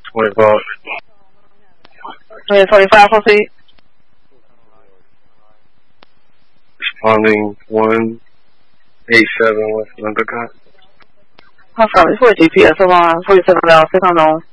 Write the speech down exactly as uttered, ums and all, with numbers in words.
twenty-five. Yeah, twenty-five, proceed. Responding one eight seven West Endicott. I'm sorry, for G P S alarm, forty-seven dollars, six hundred.